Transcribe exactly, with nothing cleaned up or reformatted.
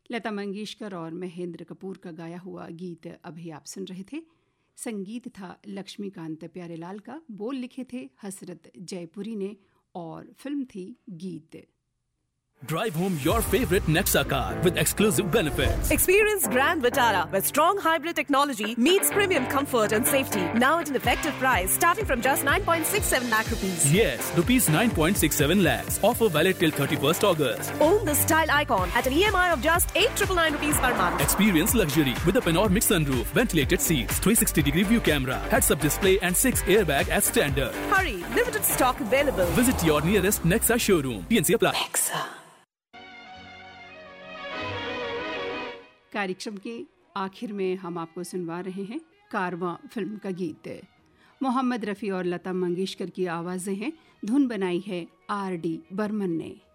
लता मंगेशकर और महेंद्र कपूर का गाया हुआ गीत अभी आप सुन रहे थे। संगीत था लक्ष्मीकांत प्यारेलाल का, बोल लिखे थे हसरत जयपुरी ने और फिल्म थी गीत। Drive home your favorite Nexa car with exclusive benefits. Experience Grand Vitara, where strong hybrid technology meets premium comfort and safety. Now at an effective price starting from just nine point six seven lakh rupees. Yes, rupees nine point six seven lakhs. Offer valid till thirty-first August. Own the style icon at an E M I of just eight thousand nine hundred ninety-nine rupees per month. Experience luxury with a panoramic sunroof, ventilated seats, three sixty degree view camera, heads-up display and six airbag as standard. Hurry, limited stock available. Visit your nearest Nexa showroom. T N C apply. Nexa. कार्यक्रम के आखिर में हम आपको सुनवा रहे हैं कारवां film का गीत। मोहम्मद रफ़ी और लता मंगेशकर की आवाज़ें हैं, धुन बनाई है आर डी बर्मन ने।